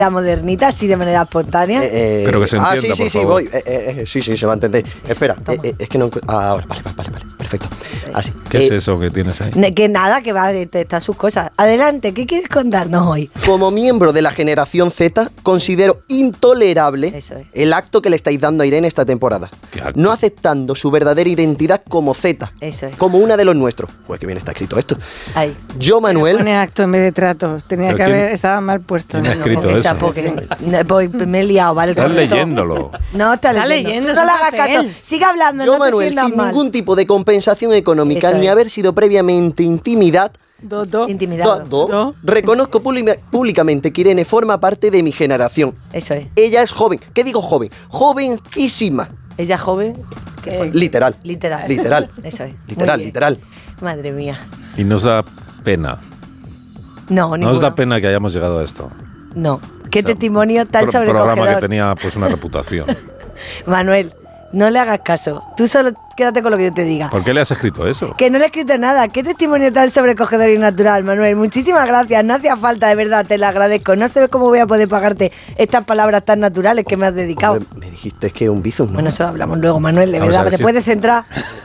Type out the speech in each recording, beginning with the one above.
la modernita, así de manera espontánea. Pero que se entienda, sí, por favor. voy. Sí, se va a entender. Espera, es que no... Ahora, vale, perfecto. Así. ¿Qué es eso que tienes ahí? Que nada, que va a detectar sus cosas. Adelante, ¿qué quieres contarnos hoy? Como miembro de la generación Z, considero intolerable el acto que le estáis dando a Irene esta temporada. No aceptando su verdadera identidad como Z. Eso es. Como una de los nuestros. Pues que bien está escrito esto. Ahí. Yo, Manuel... Pone acto en vez de tratos. Tenía que haber... Estaba mal puesto. ¿Quién ha escrito eso? Porque me he liado, ¿vale? Estás leyéndolo. No, está leyendo. No le hagas caso. Sigue hablando, Yo, no te Manuel, sientas sin mal. ningún tipo de compensación económica Eso ni es. haber sido previamente Intimidado. reconozco públicamente que Irene forma parte de mi generación. Eso es. Ella es joven. ¿Qué digo joven? Jovencísima. Ella es joven. Literal. Literal. Eso es. Literal. Madre mía. Y nos da pena. No, Nos da pena que hayamos llegado a esto. No. Qué testimonio tan Programa sobrecogedor. que tenía pues una reputación. Manuel, no le hagas caso. Tú solo quédate con lo que yo te diga. ¿Por qué le has escrito eso? Que no le he escrito nada. Qué testimonio tan sobrecogedor y natural, Manuel. Muchísimas gracias. No hacía falta, de verdad, te lo agradezco. No sé cómo voy a poder pagarte estas palabras tan naturales que me has dedicado. Me dijiste que un bizum, ¿no? Bueno, eso hablamos luego, Manuel, de Vamos a verdad. ver ¿Te si- puedes centrar?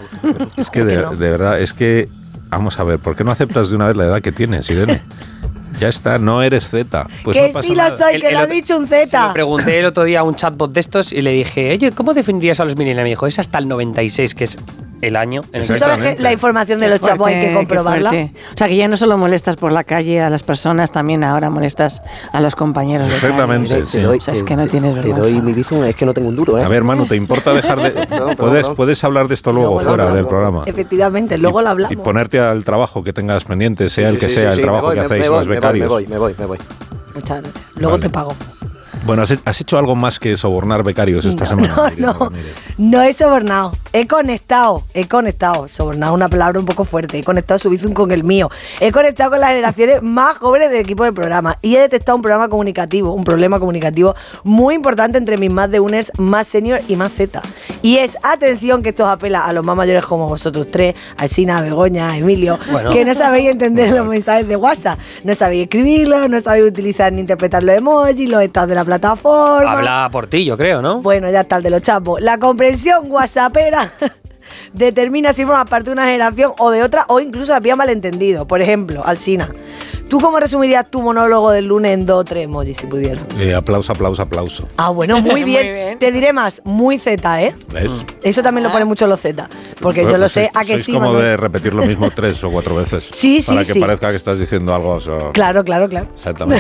Es que de verdad, es que... Vamos a ver, ¿por qué no aceptas de una vez la edad que tienes, Irene? Ya está, no eres Z. Pues que no pasa sí nada. lo soy, que lo ha dicho un Se Z. lo pregunté el otro día a un chatbot de estos y le dije, oye, ¿cómo definirías a los millennials? Me dijo, es hasta el 96, que es el año en el ¿Tú sabes que la información de los chavos hay que comprobarla? Qué fuerte. O sea, que ya no solo molestas por la calle a las personas, también ahora molestas a los compañeros. de Exactamente, calle. sí. O sea, es que no tienes Te vergüenza. doy mi bizum, es que no tengo un duro, ¿eh? A ver, Manu, ¿te importa dejar de...? Puedes hablar de esto luego, fuera del programa. Efectivamente, luego lo hablamos. Y ponerte al trabajo que tengas pendiente, sea el que Sí, sea sí, el trabajo que hacéis los becarios. Me voy. Muchas gracias. Luego te pago. Bueno, ¿has hecho algo más que sobornar becarios esta semana? Irene Ramírez? No he sobornado, he conectado. Sobornado es una palabra un poco fuerte. He conectado su bizum con el mío. He conectado con las generaciones más jóvenes del equipo del programa. Y he detectado un problema comunicativo muy importante entre mis más de uners, más senior y más Z. Y es, atención, que esto apela a los más mayores como vosotros tres, Alsina, Begoña, Emilio, que no sabéis entender los mensajes de WhatsApp. No sabéis escribirlos, no sabéis utilizar ni interpretar los emojis, los estados de la plataforma. Habla por ti, yo creo, ¿no? Bueno, ya está el de los chapos. La comprensión whatsappera determina si formas parte de una generación o de otra, o incluso había malentendido. Por ejemplo, Alsina, ¿tú cómo resumirías tu monólogo del lunes en 2 o 3 emojis si pudieras? Aplauso. Ah, bueno, muy bien. Te diré más, muy Z, ¿eh? ¿Ves? Eso también lo ponen mucho los Z, porque Bueno, yo lo pues sé, ¿a que sois sí, como Manuel? de repetir lo mismo 3 o 4 veces. Sí, Para sí, que sí. parezca que estás diciendo algo. O sea, Claro. Exactamente.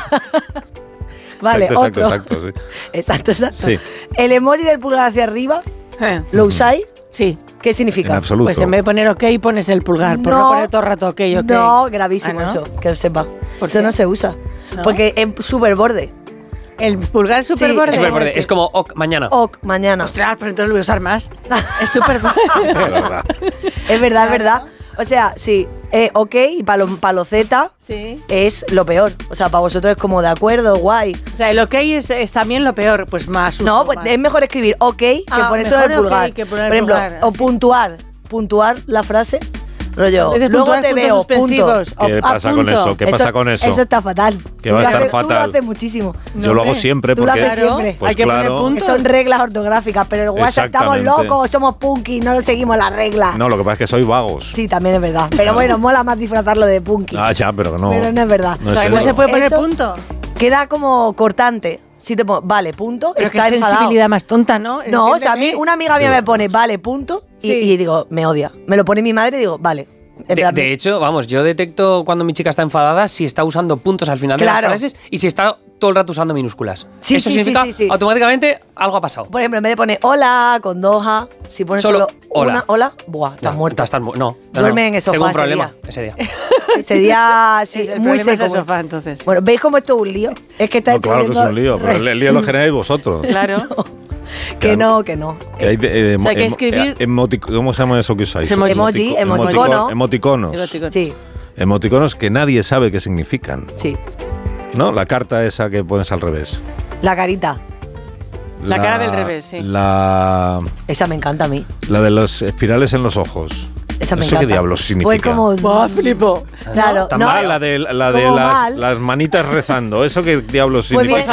Vale, exacto, otro. sí. Exacto. Sí. El emoji del pulgar hacia arriba, ¿lo usáis? Sí. ¿Qué significa? En absoluto. Pues en vez de poner OK, pones el pulgar. Por no poner todo el rato OK. No, gravísimo ¿Ah, no? eso, que lo sepa. ¿Por Eso qué? no se usa. ¿No? Porque es súper borde. El pulgar super Sí, borde. Superborde, es como ok, mañana. Ok, mañana. Ostras, pero entonces lo voy a usar más. Es súper De verdad. Es verdad. O sea, sí, ok, y para los Z Sí. es lo peor. O sea, para vosotros es como de acuerdo, guay. O sea, el OK es también lo peor, pues más uso. No, pues más. es mejor escribir ok que poner solo mejor el pulgar. ok que poner el Por ejemplo, pulgar, o así. puntuar la frase. Rollo, Dices luego puntuar, te puntos veo, punto. suspensivos. ¿Qué pasa con eso? ¿Qué pasa con eso? Eso está fatal. Que va a estar Tú lo fatal. haces muchísimo. Yo lo hago siempre Tú lo porque... haces siempre. Pues Hay que poner claro. puntos. Que son reglas ortográficas, pero en el WhatsApp estamos Exactamente. locos, somos punky, no seguimos las reglas. No, lo que pasa es que soy vagos. Sí, también es verdad. Pero bueno, mola más disfrazarlo de punky. Ah, ya, pero no. Pero no es verdad. No O sea, es no eso. se puede poner Eso- punto. Queda como cortante. Si te pongo, vale, punto, Pero está qué enfadado. sensibilidad más tonta, ¿no? No, o sea, a mí una amiga mía me pone, vale, punto, Sí. y digo, me odia. Me lo pone mi madre y digo, vale. En plan, De hecho, vamos, yo detecto cuando mi chica está enfadada si está usando puntos al final de Claro. las frases y si está todo el rato usando minúsculas. Sí, Eso sí, significa sí. automáticamente algo ha pasado. por ejemplo, en vez de poner hola con 2A, si pones Solo solo, hola. una hola, buah, estás muerto. No. Duerme en el sofá Tengo un ese problema día. ese día. Ese día, sí, El muy problema es seco. el sofá, entonces. Bueno, ¿veis cómo esto es un lío? Es que está No, claro que es un lío, pero el lío lo generáis vosotros. Claro. Que no, que no. Que hay O sea, hay que escribir- ¿Cómo se llama eso que usáis? Emoji, emoticono. Emoticonos. Sí, Emoticonos que nadie sabe qué significan. sí. ¿No? La carta esa que pones al revés. La carita. La cara del revés, sí. La Esa me encanta a mí. de los espirales en los ojos. Esa me ¿Eso encanta. qué diablos significa? Pues como... flipo! Claro, Está no, mal la de como mal. las manitas rezando. ¿Eso qué diablos Pues significa?